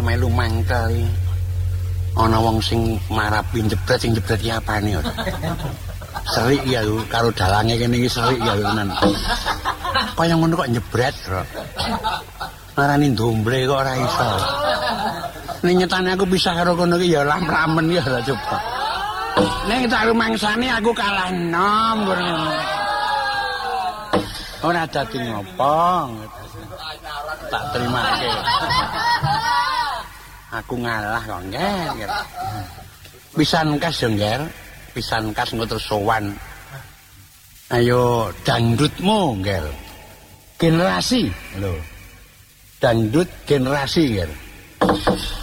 melu mangkel. Ana wong sing marapi njebret sing njebret iki apane. Serik ya karo dalange kene iki serik ya tenan. Kaya ngono kok njebret, Bro. Marani ndomble kok ora iso. Ning nyetane aku pisah karo kono iki ya lam-lamen ya ora coba. Ning tak rumangsane aku kalah nom ngono. Ora dadi ngopo. Tak terimake. Aku ngalah kok, Ngger. Pisan kas yo, Ngger. Pisan kas engko terus sowan. Ayo dangdutmu, Ngger. Generasi lho. Dangdut generasi, Ngger.